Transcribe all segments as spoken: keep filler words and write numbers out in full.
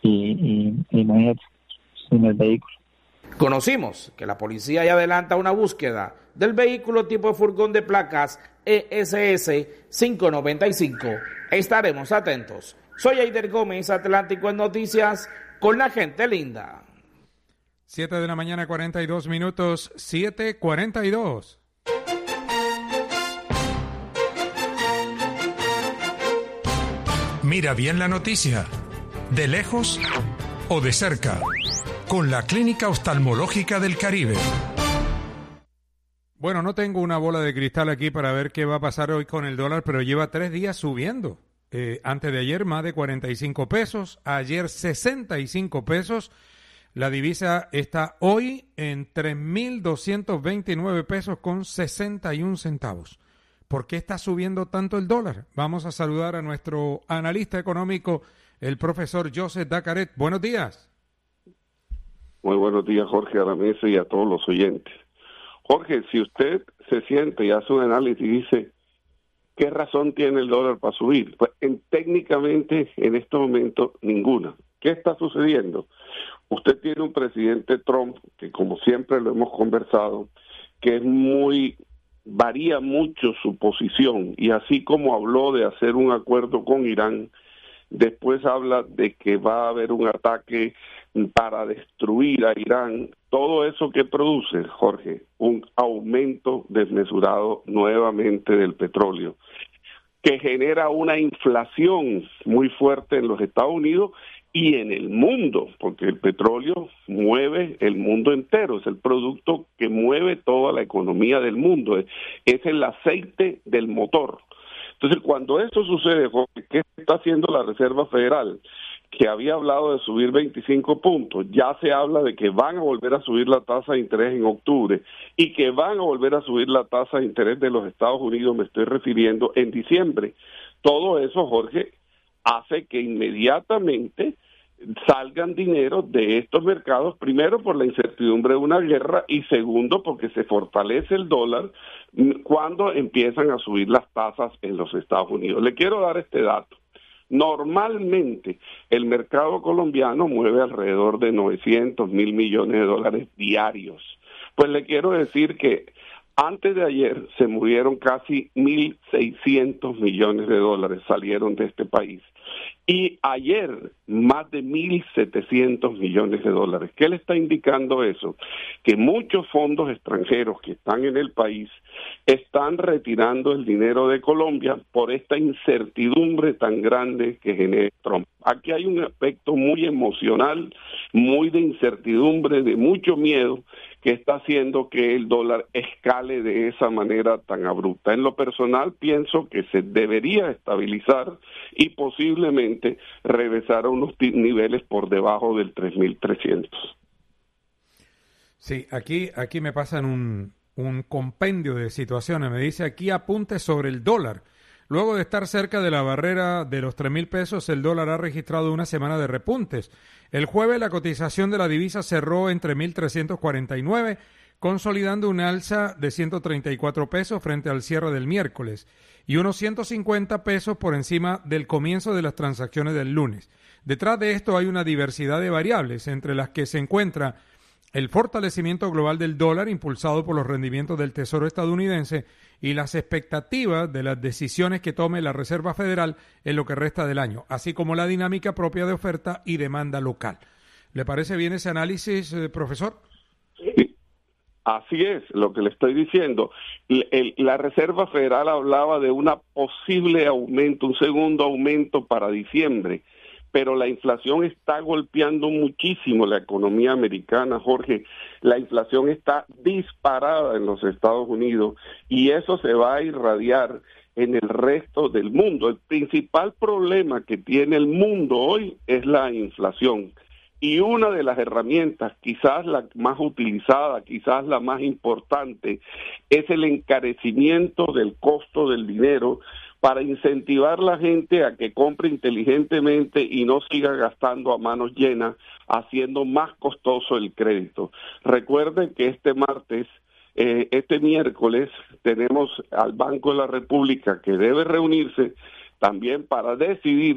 y, y imagínate, sin el vehículo. Conocimos que la policía ya adelanta una búsqueda del vehículo tipo furgón de placas E S S cinco noventa y cinco. Estaremos atentos. Soy Eider Gómez, Atlántico en Noticias, con la gente linda. siete de la mañana, cuarenta y dos minutos, siete cuarenta y dos. Mira bien la noticia, de lejos o de cerca, con la Clínica Oftalmológica del Caribe. Bueno, no tengo una bola de cristal aquí para ver qué va a pasar hoy con el dólar, pero lleva tres días subiendo. Eh, antes de ayer más de cuarenta y cinco pesos, ayer sesenta y cinco pesos. La divisa está hoy en tres mil doscientos veintinueve pesos con sesenta y un centavos. ¿Por qué está subiendo tanto el dólar? Vamos a saludar a nuestro analista económico, el profesor Joseph Dacaret. Buenos días. Muy buenos días, Jorge Arameza, y a todos los oyentes. Jorge, si usted se siente y hace un análisis y dice, ¿qué razón tiene el dólar para subir? Pues en, técnicamente en este momento ninguna. ¿Qué está sucediendo? Usted tiene un presidente Trump, que como siempre lo hemos conversado, que es muy, varía mucho su posición, y así como habló de hacer un acuerdo con Irán, después habla de que va a haber un ataque para destruir a Irán. Todo eso que produce, Jorge, un aumento desmesurado nuevamente del petróleo, que genera una inflación muy fuerte en los Estados Unidos y en el mundo, porque el petróleo mueve el mundo entero, es el producto que mueve toda la economía del mundo, es, es el aceite del motor. Entonces, cuando eso sucede, ¿qué está haciendo la Reserva Federal? Que había hablado de subir veinticinco puntos, ya se habla de que van a volver a subir la tasa de interés en octubre y que van a volver a subir la tasa de interés de los Estados Unidos, me estoy refiriendo, en diciembre. Todo eso, Jorge, hace que inmediatamente salgan dinero de estos mercados, primero por la incertidumbre de una guerra y segundo porque se fortalece el dólar cuando empiezan a subir las tasas en los Estados Unidos. Le quiero dar este dato. Normalmente el mercado colombiano mueve alrededor de novecientos mil millones de dólares diarios. Pues le quiero decir que antes de ayer se movieron casi mil seiscientos millones de dólares, salieron de este país. Y ayer más de mil setecientos millones de dólares. ¿Qué le está indicando eso? Que muchos fondos extranjeros que están en el país están retirando el dinero de Colombia por esta incertidumbre tan grande que genera Trump. Aquí hay un aspecto muy emocional, muy de incertidumbre, de mucho miedo, que está haciendo que el dólar escale de esa manera tan abrupta. En lo personal pienso que se debería estabilizar y posiblemente regresar a unos niveles por debajo del tres mil trescientos. Sí, aquí, aquí me pasan un, un compendio de situaciones. Me dice aquí apunte sobre el dólar. Luego de estar cerca de la barrera de los tres mil pesos, el dólar ha registrado una semana de repuntes. El jueves la cotización de la divisa cerró en tres mil trescientos cuarenta y nueve, consolidando un alza de ciento treinta y cuatro pesos frente al cierre del miércoles y unos ciento cincuenta pesos por encima del comienzo de las transacciones del lunes. Detrás de esto hay una diversidad de variables, entre las que se encuentra el fortalecimiento global del dólar impulsado por los rendimientos del Tesoro estadounidense y las expectativas de las decisiones que tome la Reserva Federal en lo que resta del año, así como la dinámica propia de oferta y demanda local. ¿Le parece bien ese análisis, eh, profesor? Sí, así es lo que le estoy diciendo. El, el, la Reserva Federal hablaba de un posible aumento, un segundo aumento para diciembre, pero la inflación está golpeando muchísimo la economía americana, Jorge. La inflación está disparada en los Estados Unidos y eso se va a irradiar en el resto del mundo. El principal problema que tiene el mundo hoy es la inflación. Y una de las herramientas, quizás la más utilizada, quizás la más importante, es el encarecimiento del costo del dinero para incentivar a la gente a que compre inteligentemente y no siga gastando a manos llenas, haciendo más costoso el crédito. Recuerden que este martes, eh, este miércoles, tenemos al Banco de la República que debe reunirse también para decidir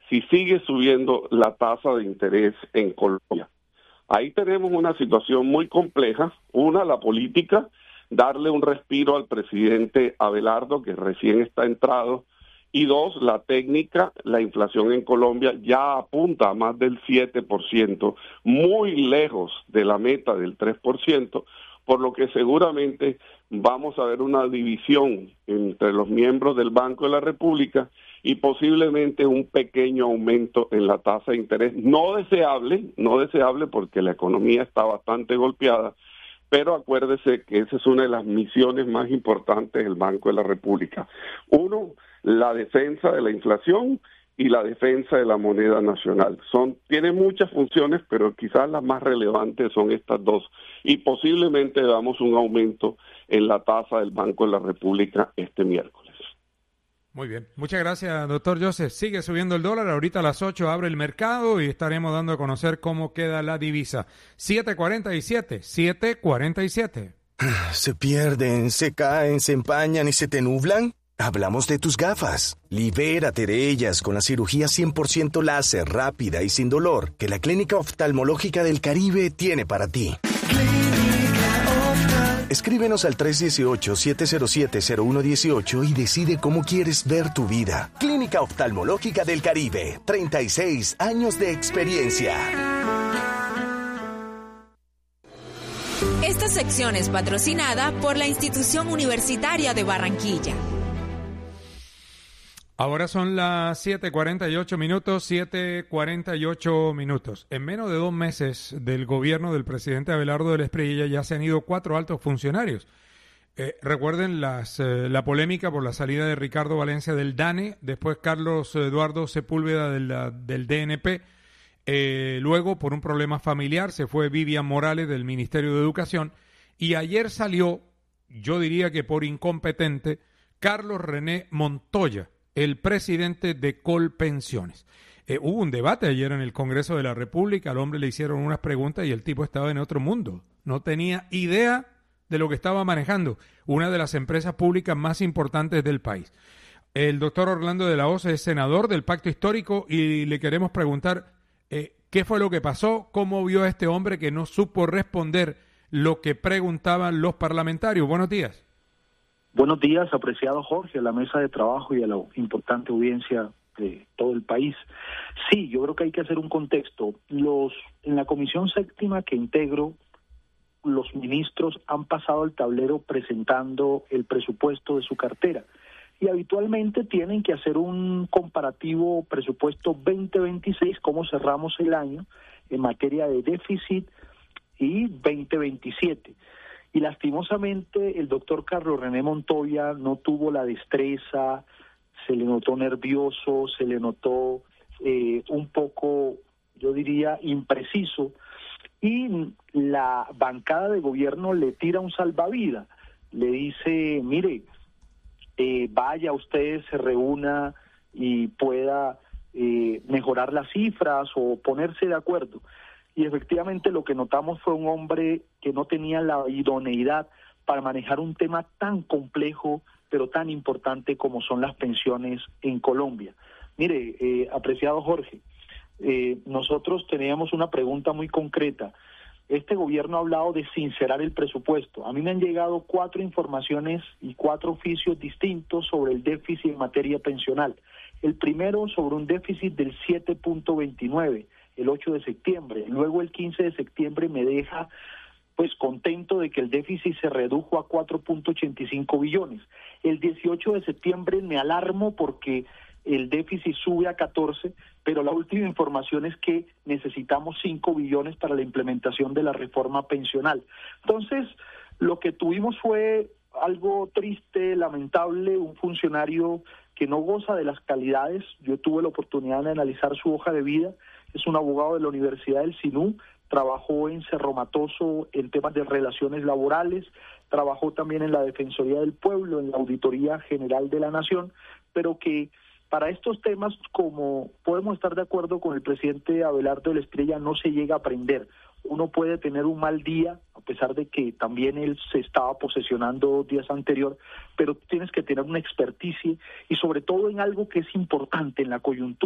si sigue subiendo la tasa de interés en Colombia. Ahí tenemos una situación muy compleja. Una, la política, darle un respiro al presidente Abelardo, que recién está entrado, y dos, la técnica, la inflación en Colombia ya apunta a más del siete por ciento, muy lejos de la meta del tres por ciento, por lo que seguramente vamos a ver una división entre los miembros del Banco de la República y posiblemente un pequeño aumento en la tasa de interés, no deseable, no deseable porque la economía está bastante golpeada, pero acuérdese que esa es una de las misiones más importantes del Banco de la República. Uno, la defensa de la inflación y la defensa de la moneda nacional. Son, tiene muchas funciones, pero quizás las más relevantes son estas dos. Y posiblemente veamos un aumento en la tasa del Banco de la República este miércoles. Muy bien. Muchas gracias, doctor Joseph. Sigue subiendo el dólar. Ahorita a las ocho abre el mercado y estaremos dando a conocer cómo queda la divisa. siete cuarenta y siete. siete cuarenta y siete. ¿Se pierden, se caen, se empañan y se te nublan? Hablamos de tus gafas. Libérate de ellas con la cirugía cien por ciento láser rápida y sin dolor que la Clínica Oftalmológica del Caribe tiene para ti. Escríbenos al tres uno ocho, siete cero siete, cero uno uno ocho y decide cómo quieres ver tu vida. Clínica Oftalmológica del Caribe, treinta y seis años de experiencia. Esta sección es patrocinada por la Institución Universitaria de Barranquilla. Ahora son las siete cuarenta y ocho minutos, siete cuarenta y ocho minutos. En menos de dos meses del gobierno del presidente Abelardo del Espriella ya se han ido cuatro altos funcionarios. Eh, recuerden las, eh, la polémica por la salida de Ricardo Valencia del D A N E, después Carlos Eduardo Sepúlveda de la, del D N P, eh, luego por un problema familiar se fue Vivian Morales del Ministerio de Educación y ayer salió, yo diría que por incompetente, Carlos René Montoya, el presidente de Colpensiones. Eh, hubo un debate ayer en el Congreso de la República, al hombre le hicieron unas preguntas y el tipo estaba en otro mundo. No tenía idea de lo que estaba manejando, una de las empresas públicas más importantes del país. El doctor Orlando de la Hoz es senador del Pacto Histórico y le queremos preguntar eh, qué fue lo que pasó, cómo vio a este hombre que no supo responder lo que preguntaban los parlamentarios. Buenos días. Buenos días, apreciado Jorge, a la mesa de trabajo y a la importante audiencia de todo el país. Sí, yo creo que hay que hacer un contexto. Los en la comisión séptima que integro, los ministros han pasado el tablero presentando el presupuesto de su cartera y habitualmente tienen que hacer un comparativo presupuesto veinte veintiséis, cómo cerramos el año en materia de déficit, y veinte veintisiete. Y lastimosamente el doctor Carlos René Montoya no tuvo la destreza, se le notó nervioso, se le notó eh, un poco, yo diría, impreciso, y la bancada de gobierno le tira un salvavidas, le dice, mire, eh, vaya usted, se reúna y pueda eh, mejorar las cifras o ponerse de acuerdo. Y efectivamente lo que notamos fue un hombre que no tenía la idoneidad para manejar un tema tan complejo, pero tan importante como son las pensiones en Colombia. Mire, eh, apreciado Jorge, eh, nosotros teníamos una pregunta muy concreta. Este gobierno ha hablado de sincerar el presupuesto. A mí me han llegado cuatro informaciones y cuatro oficios distintos sobre el déficit en materia pensional. El primero sobre un déficit del siete punto veintinueve. El ocho de septiembre, luego el quince de septiembre me deja pues contento de que el déficit se redujo a cuatro punto ochenta y cinco billones. El dieciocho de septiembre me alarmo porque el déficit sube a catorce, pero la última información es que necesitamos cinco billones para la implementación de la reforma pensional. Entonces, lo que tuvimos fue algo triste, lamentable, un funcionario que no goza de las calidades. Yo tuve la oportunidad de analizar su hoja de vida. Es un abogado de la Universidad del Sinú, trabajó en Cerro Matoso en temas de relaciones laborales, trabajó también en la Defensoría del Pueblo, en la Auditoría General de la Nación, pero que para estos temas, como podemos estar de acuerdo con el presidente Abelardo del Espriella, no se llega a aprender. Uno puede tener un mal día, a pesar de que también él se estaba posesionando días anterior, pero tienes que tener una experticia y sobre todo en algo que es importante en la coyuntura.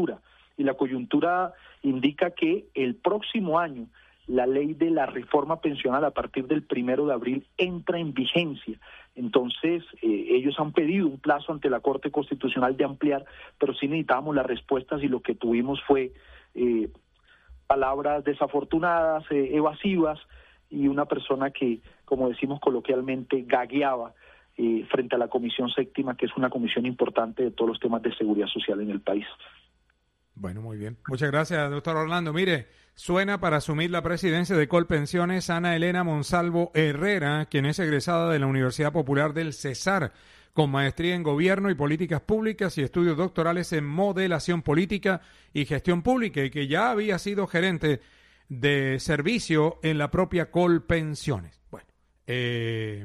y la coyuntura indica que el próximo año la ley de la reforma pensional a partir del primero de abril entra en vigencia. Entonces, eh, ellos han pedido un plazo ante la Corte Constitucional de ampliar, pero sí necesitábamos las respuestas y lo que tuvimos fue eh, palabras desafortunadas, eh, evasivas, y una persona que, como decimos coloquialmente, gagueaba eh, frente a la Comisión Séptima, que es una comisión importante de todos los temas de seguridad social en el país. Bueno, muy bien. Muchas gracias, doctor Orlando. Mire, suena para asumir la presidencia de Colpensiones Ana Elena Monsalvo Herrera, quien es egresada de la Universidad Popular del Cesar, con maestría en Gobierno y Políticas Públicas y estudios doctorales en Modelación Política y Gestión Pública, y que ya había sido gerente de servicio en la propia Colpensiones. Bueno, eh,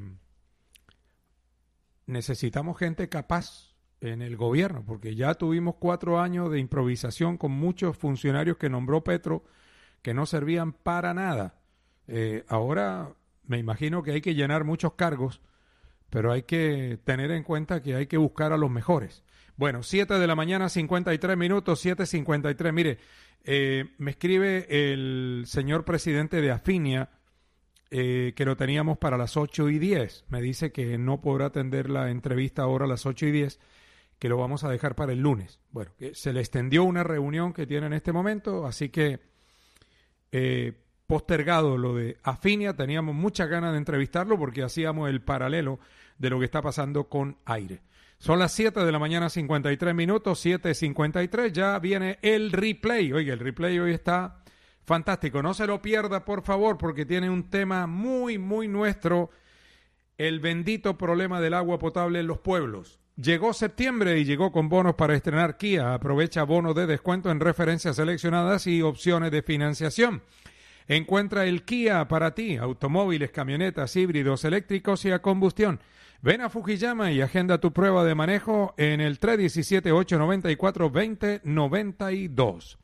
necesitamos gente capaz en el gobierno, porque ya tuvimos cuatro años de improvisación con muchos funcionarios que nombró Petro que no servían para nada. Eh, ahora me imagino que hay que llenar muchos cargos, pero hay que tener en cuenta que hay que buscar a los mejores. Bueno, siete de la mañana, cincuenta y tres minutos, siete cincuenta y tres. Mire, eh, me escribe el señor presidente de Afinia, eh, que lo teníamos para las ocho y diez. Me dice que no podrá atender la entrevista ahora a las ocho y diez, que lo vamos a dejar para el lunes. Bueno, que se le extendió una reunión que tiene en este momento, así que eh, postergado lo de Afinia. Teníamos muchas ganas de entrevistarlo porque hacíamos el paralelo de lo que está pasando con Aire. Son las siete de la mañana, cincuenta y tres minutos, siete cincuenta y tres, ya viene el replay. Oiga, el replay hoy está fantástico, no se lo pierda, por favor, porque tiene un tema muy, muy nuestro, el bendito problema del agua potable en los pueblos. Llegó septiembre y llegó con bonos para estrenar Kia. Aprovecha bonos de descuento en referencias seleccionadas y opciones de financiación. Encuentra el Kia para ti, automóviles, camionetas, híbridos, eléctricos y a combustión. Ven a Fujiyama y agenda tu prueba de manejo en el tres uno siete, ocho nueve cuatro, dos cero nueve dos.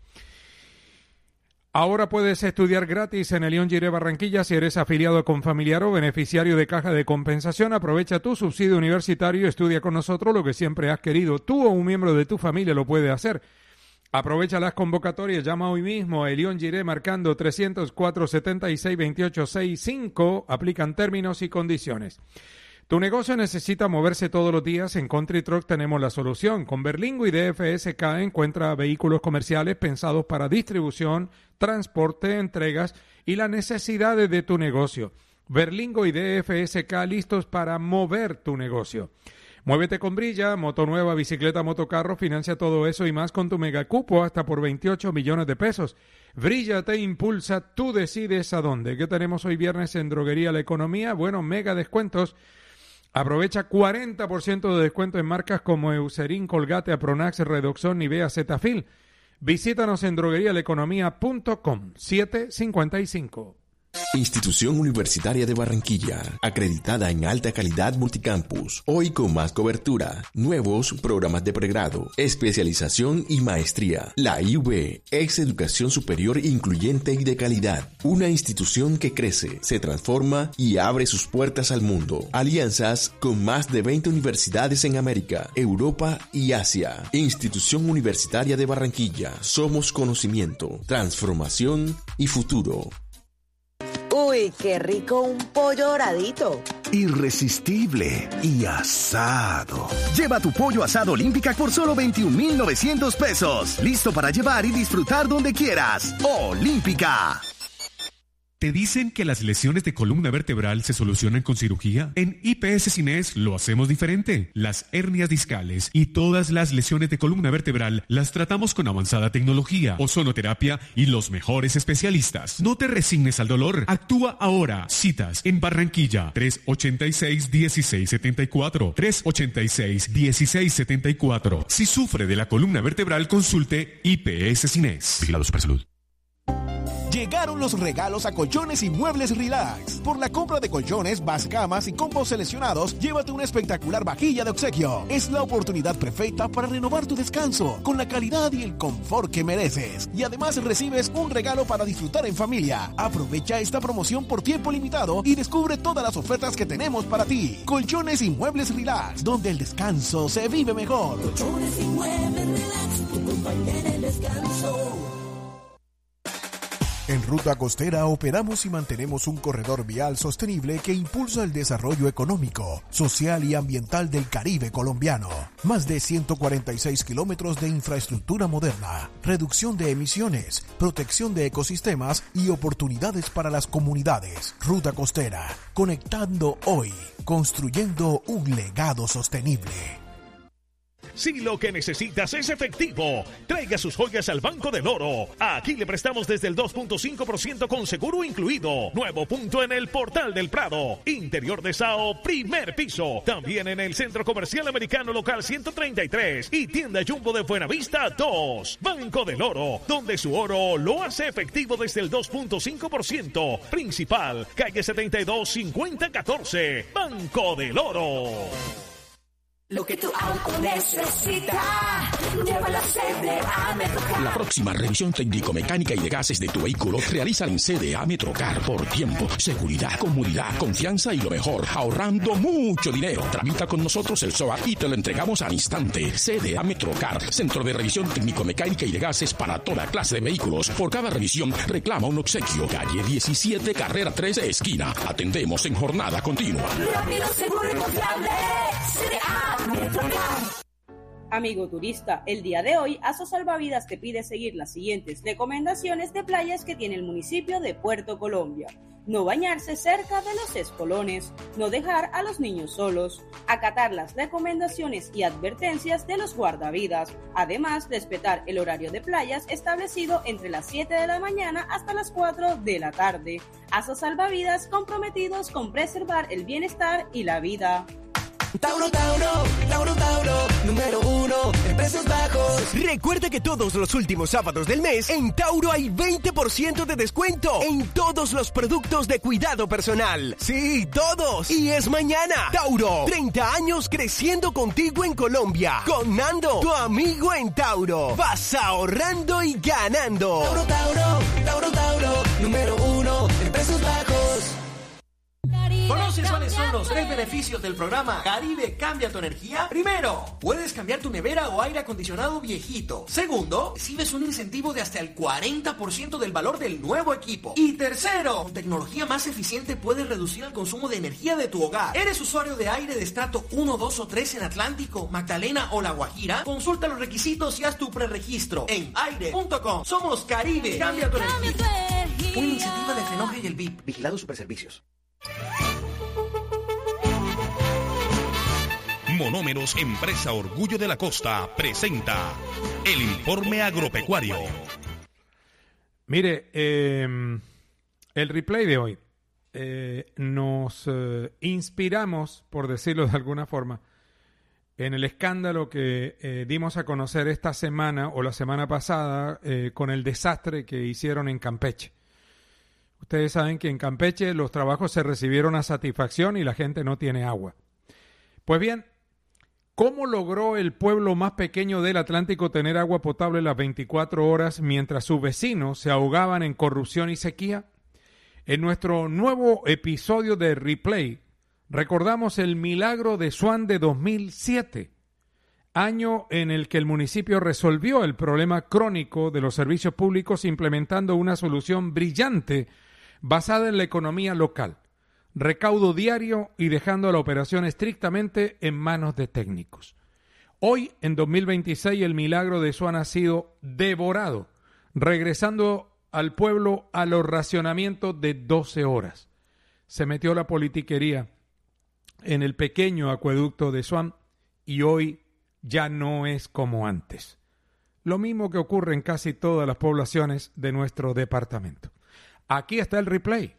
Ahora puedes estudiar gratis en el León Giré Barranquilla si eres afiliado con familiar o beneficiario de caja de compensación. Aprovecha tu subsidio universitario y estudia con nosotros lo que siempre has querido. Tú o un miembro de tu familia lo puede hacer. Aprovecha las convocatorias, llama hoy mismo a León Giré marcando trescientos cuatro, setenta y seis, veintiocho sesenta y cinco. Aplican términos y condiciones. Tu negocio necesita moverse todos los días. En Country Truck tenemos la solución. Con Berlingo y D F S K encuentra vehículos comerciales pensados para distribución, transporte, entregas y las necesidades de tu negocio. Berlingo y D F S K listos para mover tu negocio. Muévete con Brilla, moto nueva, bicicleta, motocarro, financia todo eso y más con tu megacupo hasta por veintiocho millones de pesos. Brilla te impulsa, tú decides a dónde. ¿Qué tenemos hoy viernes en Droguería La Economía? Bueno, mega descuentos. Aprovecha cuarenta por ciento de descuento en marcas como Eucerin, Colgate, Apronax, Redoxon, Nivea, Cetaphil. Visítanos en droguería la economía punto com. siete cincuenta y cinco. Institución Universitaria de Barranquilla, acreditada en alta calidad multicampus, hoy con más cobertura, nuevos programas de pregrado, especialización y maestría. La I U B es educación superior incluyente y de calidad, una institución que crece, se transforma y abre sus puertas al mundo. Alianzas con más de veinte universidades en América, Europa y Asia. Institución Universitaria de Barranquilla, somos conocimiento, transformación y futuro. Uy, qué rico un pollo doradito. Irresistible y asado. Lleva tu pollo asado Olímpica por solo veintiún mil novecientos pesos. Listo para llevar y disfrutar donde quieras. Olímpica. ¿Te dicen que las lesiones de columna vertebral se solucionan con cirugía? En I P S Cines lo hacemos diferente. Las hernias discales y todas las lesiones de columna vertebral las tratamos con avanzada tecnología, ozonoterapia y los mejores especialistas. No te resignes al dolor. Actúa ahora. Citas en Barranquilla. tres ochenta y seis, dieciséis setenta y cuatro. tres ochenta y seis, dieciséis setenta y cuatro. Si sufre de la columna vertebral, consulte I P S Cines. Vigilado Supersalud. Llegaron los regalos a Colchones y Muebles Relax. Por la compra de colchones, bascamas y combos seleccionados, llévate una espectacular vajilla de obsequio. Es la oportunidad perfecta para renovar tu descanso, con la calidad y el confort que mereces. Y además recibes un regalo para disfrutar en familia. Aprovecha esta promoción por tiempo limitado y descubre todas las ofertas que tenemos para ti. Colchones y Muebles Relax, donde el descanso se vive mejor. Colchones y Muebles Relax, tu compañía en el descanso. En Ruta Costera operamos y mantenemos un corredor vial sostenible que impulsa el desarrollo económico, social y ambiental del Caribe colombiano. Más de ciento cuarenta y seis kilómetros de infraestructura moderna, reducción de emisiones, protección de ecosistemas y oportunidades para las comunidades. Ruta Costera, conectando hoy, construyendo un legado sostenible. Si lo que necesitas es efectivo, traiga sus joyas al Banco del Oro. Aquí le prestamos desde el dos punto cinco por ciento con seguro incluido. Nuevo punto en el Portal del Prado. Interior de Sao, primer piso. También en el Centro Comercial Americano Local ciento treinta y tres y Tienda Jumbo de Buenavista dos. Banco del Oro, donde su oro lo hace efectivo desde el dos punto cinco por ciento. Principal, calle setenta y dos, cincuenta catorce. Banco del Oro. Lo que tu auto necesita, llévalo a C D A Metrocar. La próxima revisión técnico-mecánica y de gases de tu vehículo, realízala en C D A Metrocar por tiempo, seguridad, comodidad, confianza y lo mejor, ahorrando mucho dinero. Tramita con nosotros el S O A y te lo entregamos al instante. C D A Metrocar, centro de revisión técnico-mecánica y de gases para toda clase de vehículos. Por cada revisión, reclama un obsequio. Calle diecisiete, carrera trece, esquina. Atendemos en jornada continua. Rápido, seguro y confiable. C D A. Amigo turista, el día de hoy Aso Salvavidas te pide seguir las siguientes recomendaciones de playas que tiene el municipio de Puerto Colombia. No bañarse cerca de los espolones, no dejar a los niños solos, acatar las recomendaciones y advertencias de los guardavidas, además respetar el horario de playas establecido entre las siete de la mañana hasta las cuatro de la tarde. Aso Salvavidas, comprometidos con preservar el bienestar y la vida. Tauro, Tauro, Tauro, Tauro, número uno en precios bajos. Recuerda que todos los últimos sábados del mes en Tauro hay veinte por ciento de descuento en todos los productos de cuidado personal. Sí, todos. Y es mañana. Tauro, treinta años creciendo contigo en Colombia. Con Nando, tu amigo en Tauro. Vas ahorrando y ganando. Tauro, Tauro, Tauro, Tauro, número uno en precios bajos. ¿Conoces cuáles son los tres beneficios del programa Caribe Cambia tu Energía? Primero, puedes cambiar tu nevera o aire acondicionado viejito. Segundo, recibes un incentivo de hasta el cuarenta por ciento del valor del nuevo equipo. Y tercero, con tecnología más eficiente puedes reducir el consumo de energía de tu hogar. ¿Eres usuario de aire de estrato uno, dos o tres en Atlántico, Magdalena o La Guajira? Consulta los requisitos y haz tu preregistro en aire punto com. Somos Caribe Cambia tu Energía. Una iniciativa de Fenoja y el V I P. Vigilado Superservicios. Monómeros, empresa Orgullo de la Costa, presenta el informe agropecuario. Mire, eh, el replay de hoy eh, nos eh, inspiramos, por decirlo de alguna forma, en el escándalo que eh, dimos a conocer esta semana o la semana pasada eh, con el desastre que hicieron en Campeche. Ustedes saben que en Campeche los trabajos se recibieron a satisfacción y la gente no tiene agua. Pues bien, ¿cómo logró el pueblo más pequeño del Atlántico tener agua potable las veinticuatro horas mientras sus vecinos se ahogaban en corrupción y sequía? En nuestro nuevo episodio de Replay, recordamos el milagro de Swan de dos mil siete, año en el que el municipio resolvió el problema crónico de los servicios públicos implementando una solución brillante basada en la economía local, recaudo diario y dejando la operación estrictamente en manos de técnicos. Hoy, en dos mil veintiséis, el milagro de Swan ha sido devorado, regresando al pueblo a los racionamientos de doce horas. Se metió la politiquería en el pequeño acueducto de Swan y hoy ya no es como antes. Lo mismo que ocurre en casi todas las poblaciones de nuestro departamento. Aquí está el replay.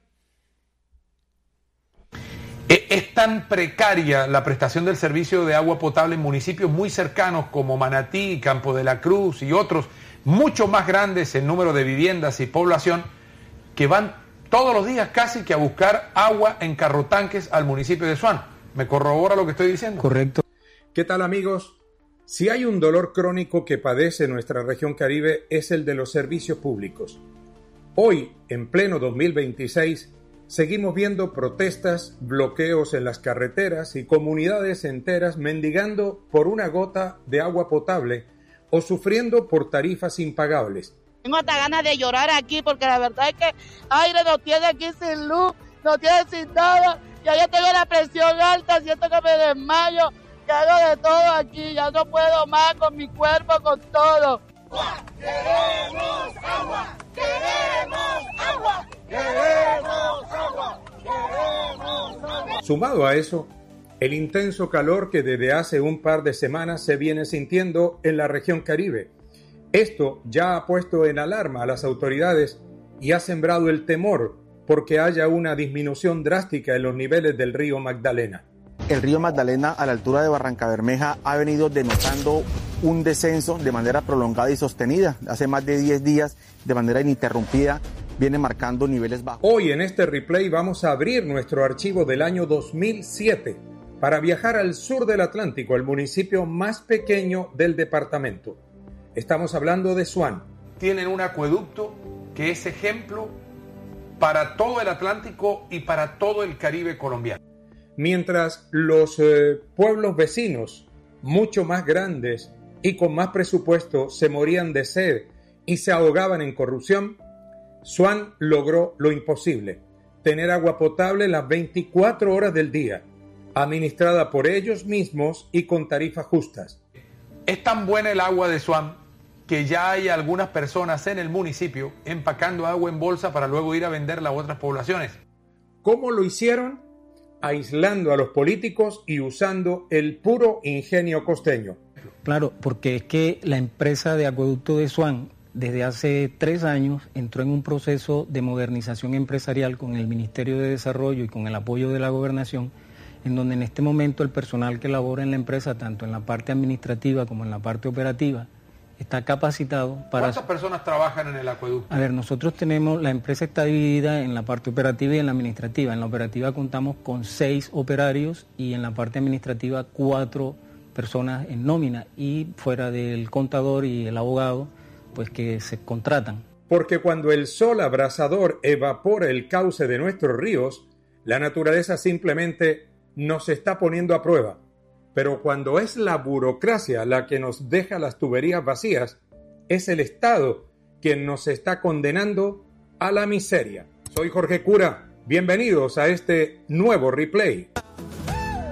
Es tan precaria la prestación del servicio de agua potable en municipios muy cercanos como Manatí, Campo de la Cruz y otros, mucho más grandes en número de viviendas y población, que van todos los días casi que a buscar agua en carrotanques al municipio de Swan. ¿Me corrobora lo que estoy diciendo? Correcto. ¿Qué tal, amigos? Si hay un dolor crónico que padece nuestra región Caribe es el de los servicios públicos. Hoy, en pleno dos mil veintiséis, seguimos viendo protestas, bloqueos en las carreteras y comunidades enteras mendigando por una gota de agua potable o sufriendo por tarifas impagables. Tengo hasta ganas de llorar aquí porque la verdad es que aire no tiene aquí sin luz, no tiene sin nada. Ya yo tengo la presión alta, siento que me desmayo, que hago de todo aquí, ya no puedo más con mi cuerpo, con todo. ¡Queremos agua! ¡Queremos agua! ¡Queremos agua! ¡Queremos agua! Sumado a eso, el intenso calor que desde hace un par de semanas se viene sintiendo en la región Caribe. Esto ya ha puesto en alarma a las autoridades y ha sembrado el temor porque haya una disminución drástica en los niveles del río Magdalena. El río Magdalena, a la altura de Barrancabermeja, ha venido denotando un descenso de manera prolongada y sostenida. Hace más de diez días, de manera ininterrumpida, viene marcando niveles bajos. Hoy en este replay vamos a abrir nuestro archivo del año dos mil siete para viajar al sur del Atlántico, el municipio más pequeño del departamento. Estamos hablando de Suán. Tienen un acueducto que es ejemplo para todo el Atlántico y para todo el Caribe colombiano. Mientras los eh, pueblos vecinos, mucho más grandes y con más presupuesto, se morían de sed y se ahogaban en corrupción, Suán logró lo imposible: tener agua potable las veinticuatro horas del día, administrada por ellos mismos y con tarifas justas. Es tan buena el agua de Suán que ya hay algunas personas en el municipio empacando agua en bolsa para luego ir a venderla a otras poblaciones. ¿Cómo lo hicieron? Aislando a los políticos y usando el puro ingenio costeño. Claro, porque es que la empresa de acueducto de Suán desde hace tres años entró en un proceso de modernización empresarial con el Ministerio de Desarrollo y con el apoyo de la Gobernación, en donde en este momento el personal que labora en la empresa, tanto en la parte administrativa como en la parte operativa, está capacitado para... ¿Cuántas personas trabajan en el acueducto? A ver, nosotros tenemos, la empresa está dividida en la parte operativa y en la administrativa. En la operativa contamos con seis operarios y en la parte administrativa cuatro personas en nómina, y fuera del contador y el abogado, pues que se contratan. Porque cuando el sol abrasador evapora el cauce de nuestros ríos, la naturaleza simplemente nos está poniendo a prueba. Pero cuando es la burocracia la que nos deja las tuberías vacías, es el Estado quien nos está condenando a la miseria. Soy Jorge Cura, bienvenidos a este nuevo replay.